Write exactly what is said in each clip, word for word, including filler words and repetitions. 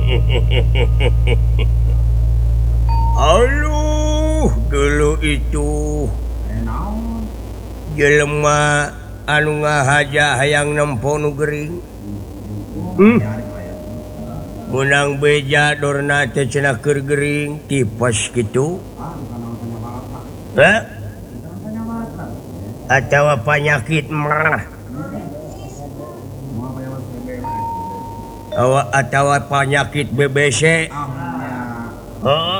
Aduh, dulu itu jelema anu ngahaja hayang nempo nu gering. Hmm. Menang beja dorna teh cenah keur gering tipes kitu. Hah? Atawa panyakit mah. Awa atawa panyakit B B C. Heeh.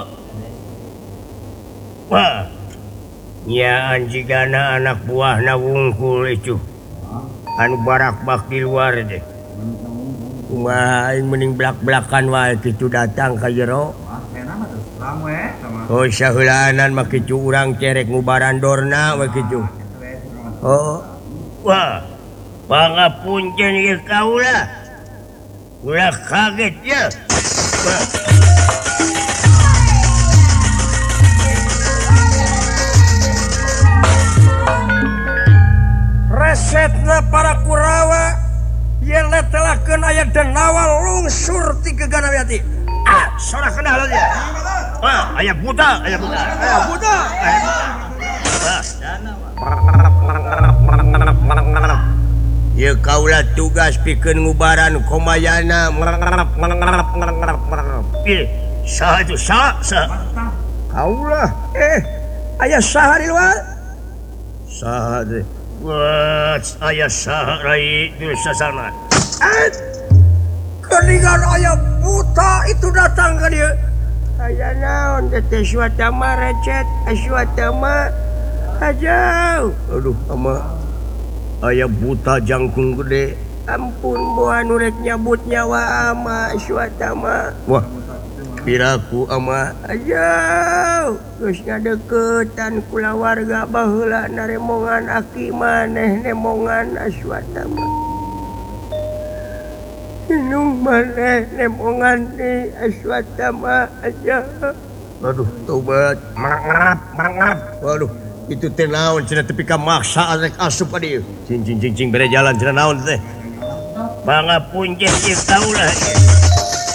Wah. Nya anjigana anak buahna wungkul itu. Anu barak bak di luar deh. Wah, mending belak-belakan wae kitu datang ka jero. Oh, saheulanan mah kitu urang cerek ngubaran dorna we kitu. Oh. Wah. Pangapunten ieu kaula. Ulah kaget ya. Wah. Resepna para Kurawa yang netelakeun aya denawa lungsur ti Geganawati. Ah, sora kenal aja. Ah, aya buta, aya buta. Aya buta. Ya kaula tugas pikeun ngubaran komayana. Ih, saha itu saha? Saha? Kaula. Eh, aya saha di luar? Saha teh? Wah, ayah sah rai di sasana. Eh, keningan ayah buta itu datang ke dia. Ayah naon teh suatama recet, suatama aja. Aduh, ama ayah buta jangkung gede. Ampun, buah nurek nyabut nyawa ama suatama. Wah, piraku ama aja. Geus ngadeukeutan kula warga baheula naremongan aki maneh nemongan aswatama. Inung maneh nemongan ni aswatama aja. Aduh, tobat. Mangap, mangap. Waduh, itu teh naon cenah tepi ka maksa arek asup ka dieu. Cing cing cing cing bere jalan cenah naon teh. Pangapunten ieu kaula.